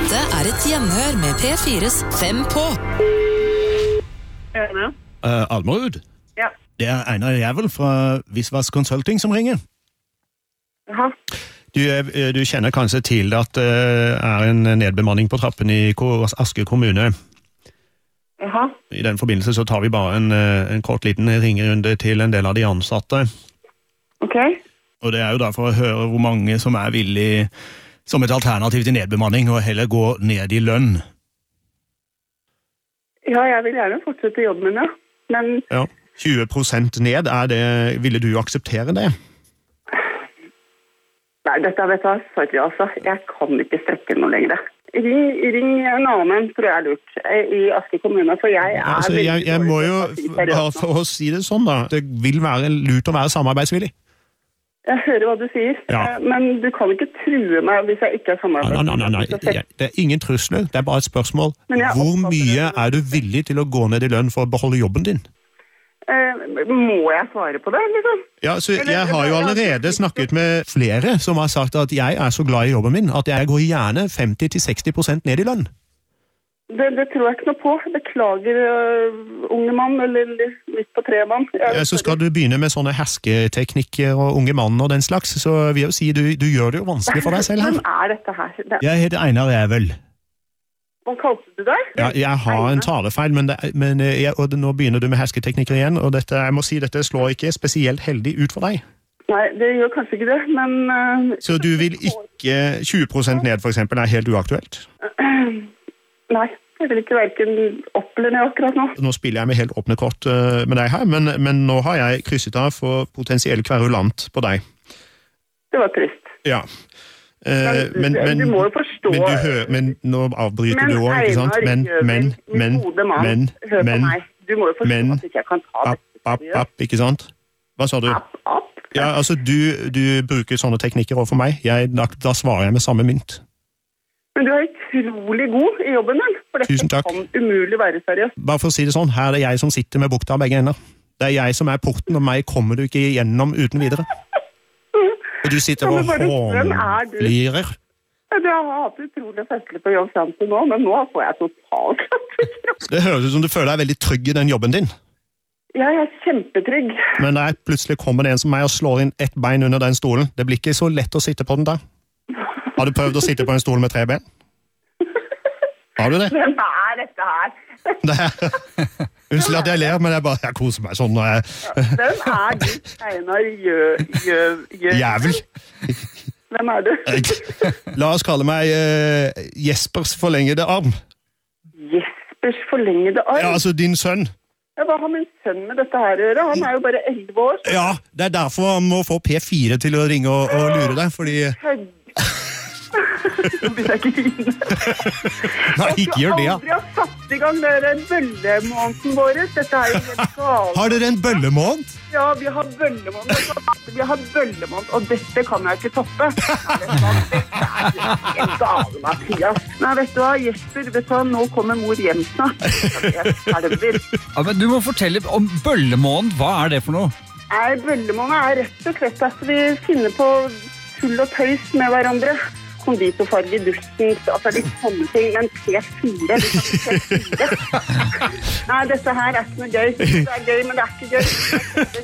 Dette et hjemmehør med P4's 5 på. Almerud? Ja. Det Einar Jævel fra Visvas Consulting som ringer. Jaha. Du kjenner kanskje til at det en nedbemanning på trappen i Asker kommune. Jaha. I den forbindelse så tar vi bare en kort liten ringerunde til en del av de ansatte. Ok. Og det jo da for å høre hvor mange som villig som et alternativ til nedbemanning og heller gå ned i lønn. Ja, jeg vil gjerne fortsette jobben min, ja. Men... Ja, 20% ned, ville du akseptere det? Nei, dette vet jeg, sorry altså. Jeg kan ikke strekke noe lenger. Ring en annen, tror jeg lurt, i Asker kommune, for jeg altså, jeg må jo, for å si det sånn da, det vil være lurt å være samarbeidsvillig. Jeg hører hva du sier, men du kan ikke true meg hvis jeg ikke samarbeidsvillig. Nei, det ingen trusler, det bare et spørsmål. Hvor mye du villig til å gå ned i lønn for å beholde jobben din? Må jeg svare på det, liksom? Ja, så jeg har jo allerede snakket med flere som har sagt at jeg så glad i jobben min, at jeg går gjerne 50-60% ned i lønn. Det tror jeg ikke noe på. Beklager, unge mann, eller litt på tremann. Så skal du begynne med sånne hersketeknikker og unge mann og den slags, så vil jeg jo si, du gjør det jo vanskelig for deg selv her. Hvem dette her? Jeg heter Einar Jævel. Hva kalte du deg? Ja, jeg har en talefeil, men nå begynner du med hersketeknikker igjen, og jeg må si, dette slår ikke spesielt heldig ut for deg. Nei, det gjør kanskje ikke det, men... Så du vil ikke 20% ned, for eksempel, helt uaktuelt? Nei, jeg vil ikke hverken opp eller ned akkurat nå. Nå spiller jeg med helt åpne kort med deg her, men nå har jeg krysset av for potensiell kverulant på deg. Det var trist. Ja. Men du må jo forstå... Men nå avbryter du også, ikke sant? Min gode mann, hør på meg. Du må jo forstå at ikke jeg kan ta det. Ikke sant? Hva sa du? App. Ja, altså du bruker sånne teknikker overfor meg. Da svarer jeg med samme mynt. Men du utrolig god i jobben din, for dette kan umulig være seriøst. Bare for å si det sånn, her det jeg som sitter med bukta av begge ender. Det jeg som porten, og meg kommer du ikke igjennom uten videre. Og du sitter og hånflirer. Du har hatt utrolig festlig på jobb frem til nå, men nå får jeg totalt. Det høres ut som du føler deg veldig trygg i den jobben din. Ja, jeg kjempetrygg. Men plutselig kommer det en som meg og slår inn ett bein under den stolen. Det blir ikke så lett å sitte på den der. Har du prøvd å sitte på en stol med 3 ben? Har du det? Hvem dette her? Unnskyld at jeg ler, men jeg koser meg sånn når jeg... Hvem du, Einar Jævel. Hvem du? La oss kalle meg Jespers forlengede arm. Jespers forlengede arm? Ja, altså din sønn. Hva har min sønn med dette her å gjøre? Han jo bare 11 år. Så. Ja, det derfor han må få P4 til å ringe og lure deg, fordi... Nå blir jeg ikke grine. Nei, ikke gjør det, ja. Jeg skulle aldri ha satt i gang bøllemåneden vår. Dette jo helt galt. Har dere en bøllemåned? Ja, vi har bøllemåned. Og dette kan jeg ikke toppe. Dette helt gale, Mathias. Nei, vet du hva, Jesper, nå kommer mor hjem snart. Ja, men du må fortelle om bøllemåned. Hva det for noe? Nei, bøllemåned rett og slett at vi finner på full og tøys med hverandre. Konditorfarge, dusjen, altså litt sånne ting, men P4, P4. Nei, dette her ikke noe gøy. Det gøy, men det ikke gøy.